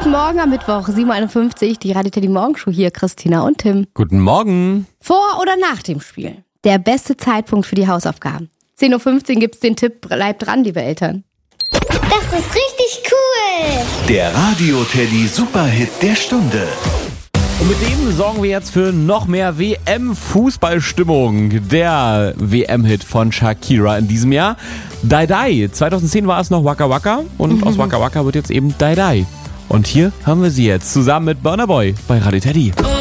Guten Morgen am Mittwoch, 7.51 Uhr, die Radio Teddy Morgenshow hier, Christina und Tim. Guten Morgen. Vor oder nach dem Spiel? Der beste Zeitpunkt für die Hausaufgaben. 10.15 Uhr gibt's den Tipp, bleibt dran, liebe Eltern. Das ist richtig cool. Der Radio Teddy Superhit der Stunde. Und mit dem sorgen wir jetzt für noch mehr WM-Fußballstimmung. Der WM-Hit von Shakira in diesem Jahr. Die Die. 2010 war es noch Waka Waka und aus Waka Waka wird jetzt eben Die Die. Und hier haben wir sie jetzt zusammen mit Burna Boy bei Radio Teddy.